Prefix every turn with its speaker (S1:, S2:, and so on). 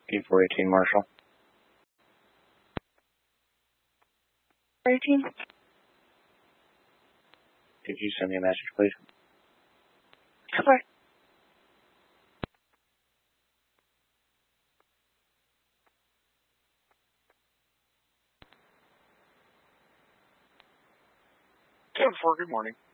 S1: E418 Marshall.
S2: 18.
S1: Could you send me a message, please?
S2: Sure.
S3: Good morning.